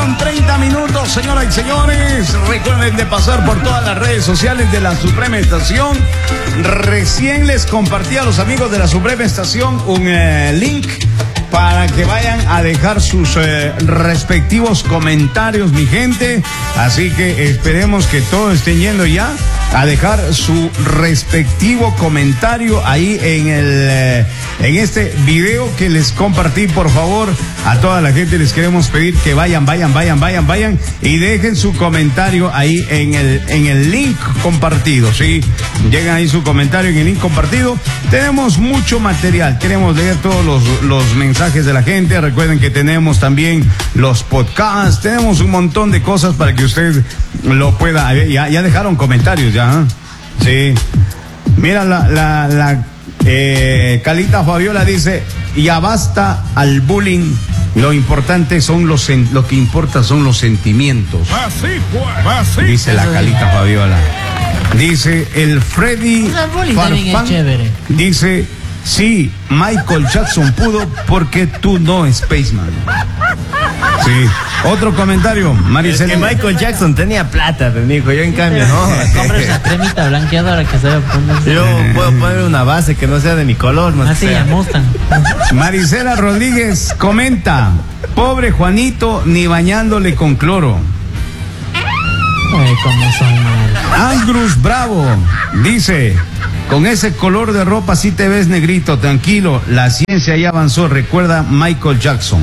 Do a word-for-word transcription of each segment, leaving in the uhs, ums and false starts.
con treinta minutos, señoras y señores. Recuerden de pasar por todas las redes sociales de la Suprema Estación. Recién les compartí a los amigos de la Suprema Estación un eh, link para que vayan a dejar sus eh, respectivos comentarios, mi gente. Así que esperemos que todos estén yendo ya a dejar su respectivo comentario ahí en el eh, en este video que les compartí. Por favor, a toda la gente les queremos pedir que vayan, vayan, vayan, vayan, vayan y dejen su comentario ahí en el en el link compartido, ¿sí? Llegan ahí su comentario en el link compartido. Tenemos mucho material, queremos leer todos los, los mensajes de la gente. Recuerden que tenemos también los podcasts, tenemos un montón de cosas para que usted lo pueda. Ya, ya dejaron comentarios ya. Sí, mira la, la, la eh, Calita Fabiola dice: ya basta al bullying, lo importante son los lo que importa son los sentimientos. Así fue, así. Dice la Calita Fabiola. Dice el Freddy Farfán, dice: sí, Michael Jackson pudo, porque tú no, Spaceman. Sí. Otro comentario, Maricela. Es que Michael Jackson tenía plata, mijo. Yo en cambio no. Compra esa cremita blanqueadora que se ve poner. Yo puedo poner una base que no sea de mi color, no así ya Mustang. Maricela Rodríguez comenta: pobre Juanito, ni bañándole con cloro. Ay, cómo son mal. Andrus Bravo dice: con ese color de ropa sí te ves negrito, tranquilo, la ciencia ya avanzó, recuerda Michael Jackson.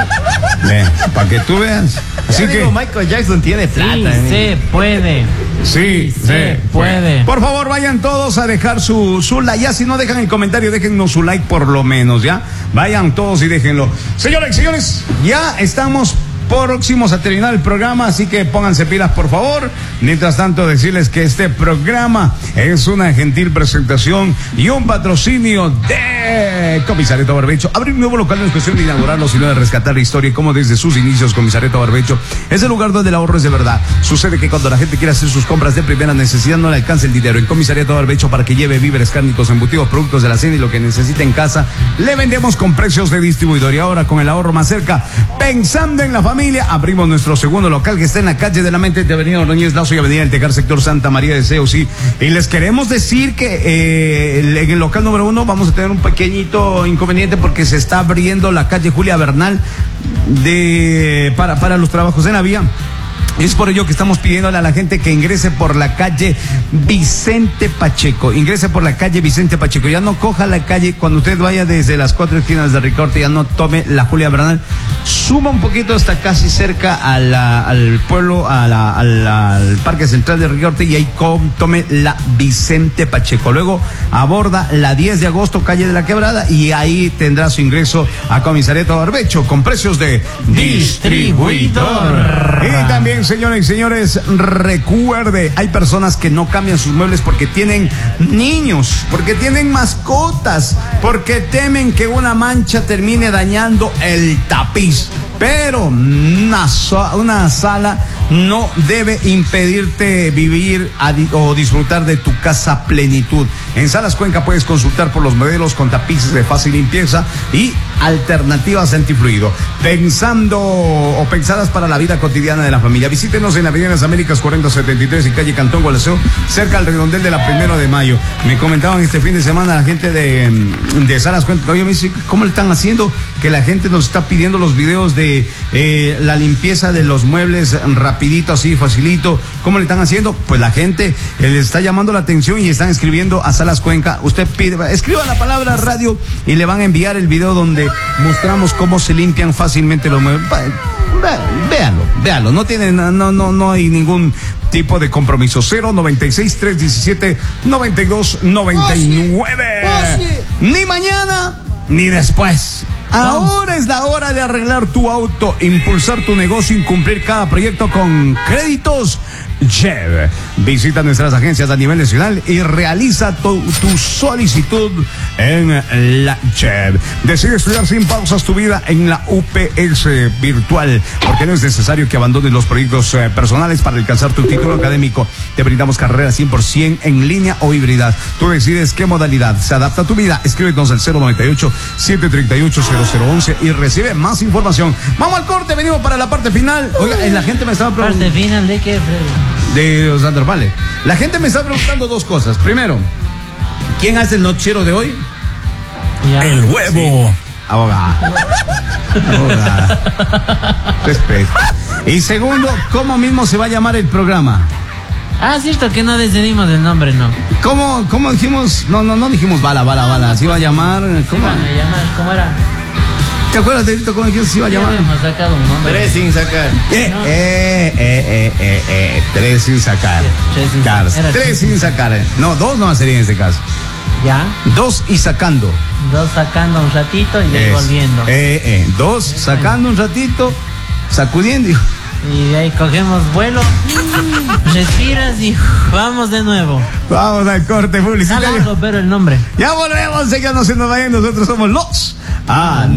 Para que tú veas. Así que digo, Michael Jackson tiene plata. Sí, se puede. Sí, sí, se puede. Por favor, vayan todos a dejar su, su like. Ya si no dejan el comentario, déjennos su like por lo menos, ¿ya? Vayan todos y déjenlo. Señoras y señores, ya estamos próximos a terminar el programa, así que pónganse pilas, por favor. Mientras tanto, decirles que este programa es una gentil presentación y un patrocinio de Comisariato Barbecho. Abrir un nuevo local no es cuestión de inaugurarlo, sino de rescatar la historia, y como desde sus inicios Comisariato Barbecho es el lugar donde el ahorro es de verdad. Sucede que cuando la gente quiere hacer sus compras de primera necesidad, no le alcanza el dinero. En Comisariato Barbecho, para que lleve víveres, cárnicos, embutidos, productos de la cena y lo que necesite en casa, le vendemos con precios de distribuidor. Y ahora, con el ahorro más cerca, pensando en la familia, abrimos nuestro segundo local, que está en la calle de la Mente de Avenida Ordóñez Lazo y Avenida El Tejar, sector Santa María de Ceutí. Y les queremos decir que eh, en el local número uno vamos a tener un pequeñito inconveniente, porque se está abriendo la calle Julia Bernal de para, para los trabajos en la vía. Es por ello que estamos pidiéndole a la gente que ingrese por la calle Vicente Pacheco. Ingrese por la calle Vicente Pacheco. Ya no coja la calle, cuando usted vaya desde las cuatro esquinas de Ricaurte, ya no tome la Julia Bernal. Suba un poquito hasta casi cerca a la, al pueblo, a la, a la, al Parque Central de Ricaurte, y ahí com, tome la Vicente Pacheco. Luego aborda la diez de agosto, calle de la Quebrada, y ahí tendrá su ingreso a Comisariato Barbecho con precios de distribuidor. Y también, señoras y señores, recuerde, hay personas que no cambian sus muebles porque tienen niños, porque tienen mascotas, porque temen que una mancha termine dañando el tapiz. Pero una, so, una sala no debe impedirte vivir o disfrutar de tu casa a plenitud. En Salas Cuenca puedes consultar por los modelos con tapices de fácil limpieza y alternativas antifluido, pensando o pensadas para la vida cotidiana de la familia. Visítenos en la Avenida Las Américas cuarenta setenta y tres y calle Cantón Gualaceo, cerca al redondel de la Primero de Mayo. Me comentaban este fin de semana la gente de, de Salas Cuenca: oye, me dice, ¿cómo le están haciendo? Que la gente nos está pidiendo los videos de eh, la limpieza de los muebles rapidito, así, facilito. ¿Cómo le están haciendo? Pues la gente eh, le está llamando la atención y están escribiendo a Salas Cuenca. Usted pide, escriba la palabra radio y le van a enviar el video donde mostramos cómo se limpian fácilmente los muebles. Véanlo, véanlo. No tiene, no, no, no hay ningún tipo de compromiso. Cero noventa y seis, trescientos diecisiete, noventa y dos noventa y nueve. Ni mañana ni después. Ahora es la hora de arreglar tu auto, impulsar tu negocio y cumplir cada proyecto con créditos Chev. Visita nuestras agencias a nivel nacional y realiza tu, tu solicitud en la Chev. Decide estudiar sin pausas tu vida en la U P S virtual, porque no es necesario que abandones los proyectos eh, personales para alcanzar tu título académico. Te brindamos carreras cien por ciento en línea o híbrida. Tú decides qué modalidad se adapta a tu vida. Escríbenos al cero noventa y ocho, siete treinta y ocho, cero cero once y recibe más información. Vamos al corte, venimos para la parte final. Oiga, la gente me estaba preguntando. ¿Parte final de qué, Freddy? De los Vale. La gente me está preguntando dos cosas. Primero, ¿quién hace el noticiero de hoy? Ya. El huevo. Sí. Abogada. Abogada. Respeto. Y segundo, ¿cómo mismo se va a llamar el programa? Ah, cierto que no decidimos el nombre, ¿no? ¿Cómo, cómo dijimos? No, no, no dijimos bala, bala, bala. Se iba a llamar. ¿Cómo? ¿Cómo se llama? ¿Cómo era? ¿Te acuerdas, Dedito, cómo dijimos se iba a Ya llamar? habíamos sacado un nombre. Tres sin sacar. Eh, No. eh, eh, eh, eh, eh, tres sin sacar. Sí, tres sin Claro, sacar. Era tres tres sin sin sacar. No, dos no sería en este caso. Ya. Dos y sacando. Dos sacando un ratito y ahí Es. volviendo. Eh, eh, dos sacando un ratito, sacudiendo. y- Y de ahí cogemos vuelo, respiras y vamos de nuevo. Vamos al corte Está publicitario. largo, pero el nombre. Ya volvemos, ya no se nos vayan, nosotros somos los. Ah,